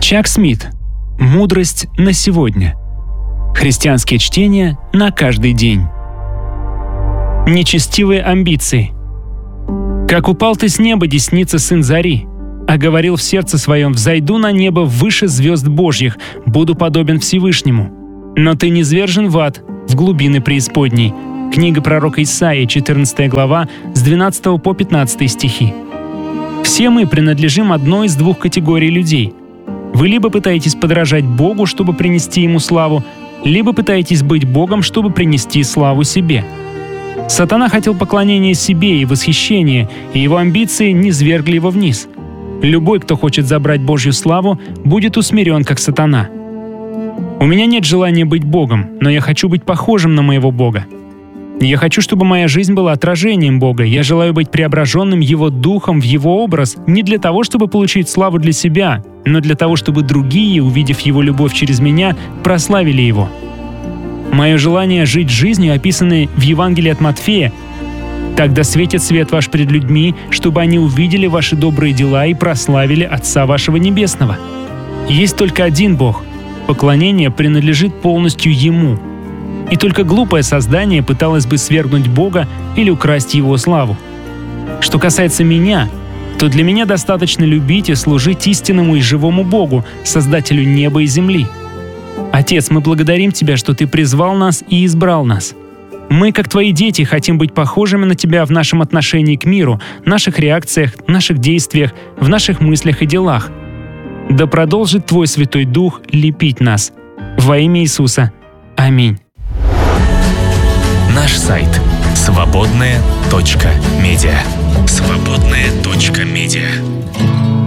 Чак Смит. Мудрость на сегодня. Христианские чтения на каждый день. Нечестивые амбиции. «Как упал ты с неба, десница сын зари, а говорил в сердце своем: взойду на небо выше звезд Божьих, буду подобен Всевышнему. Но ты низвержен в ад, в глубины преисподней». Книга пророка Исаии, 14 глава, с 12 по 15 стихи. Все мы принадлежим одной из двух категорий людей. Вы либо пытаетесь подражать Богу, чтобы принести Ему славу, либо пытаетесь быть Богом, чтобы принести славу себе. Сатана хотел поклонения себе и восхищения, и его амбиции низвергли его вниз. Любой, кто хочет забрать Божью славу, будет усмирен, как сатана. У меня нет желания быть Богом, но я хочу быть похожим на моего Бога. Я хочу, чтобы моя жизнь была отражением Бога. Я желаю быть преображенным Его Духом в Его образ не для того, чтобы получить славу для себя, но для того, чтобы другие, увидев Его любовь через меня, прославили Его. Мое желание жить жизнью, описанной в Евангелии от Матфея: «Тогда светит свет ваш пред людьми, чтобы они увидели ваши добрые дела и прославили Отца вашего Небесного». Есть только один Бог. Поклонение принадлежит полностью Ему. И только глупое создание пыталось бы свергнуть Бога или украсть Его славу. Что касается меня, то для меня достаточно любить и служить истинному и живому Богу, Создателю неба и земли. Отец, мы благодарим Тебя, что Ты призвал нас и избрал нас. Мы, как Твои дети, хотим быть похожими на Тебя в нашем отношении к миру, наших реакциях, наших действиях, в наших мыслях и делах. Да продолжит Твой Святой Дух лепить нас. Во имя Иисуса. Аминь. Наш сайт свободное.медиа. Свободное.медиа.